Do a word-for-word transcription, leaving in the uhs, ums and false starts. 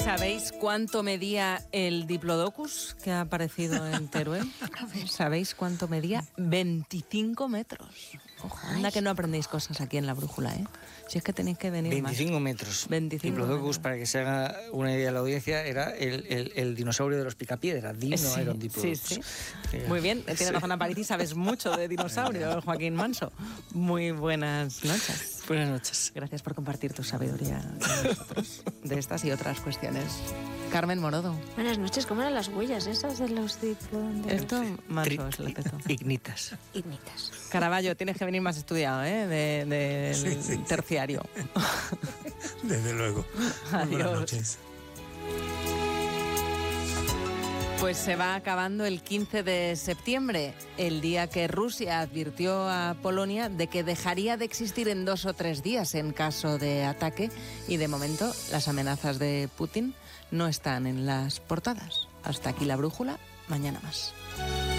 ¿Sabéis cuánto medía el Diplodocus que ha aparecido en Teruel? ¿Sabéis cuánto medía? veinticinco metros. Ojo, anda que no aprendéis cosas aquí en La Brújula, ¿eh? Si es que tenéis que venir veinticinco más. metros. veinticinco Diplodocus, metros. para que se haga una idea de la audiencia, era el, el, el dinosaurio de los picapiedra. Dino Sí, era un Diplodocus. sí, sí. Muy bien, tienes sí. razón, Aparici, sabes mucho de dinosaurio, Joaquín Manso. Muy buenas noches. Buenas noches. Gracias por compartir tu sabiduría con nosotros de estas y otras cuestiones. Carmen Morodo. Buenas noches, ¿cómo eran las huellas esas de los Diplodocus? Esto, Manso, es el teto. Ignitas. Ignitas. Caraballo, tienes que venir más estudiado, ¿eh? De, de sí, sí, terciario. Desde luego. Muy buenas noches. Pues se va acabando el quince de septiembre, el día que Rusia advirtió a Polonia de que dejaría de existir en dos o tres días en caso de ataque, y de momento las amenazas de Putin no están en las portadas. Hasta aquí La Brújula, mañana más.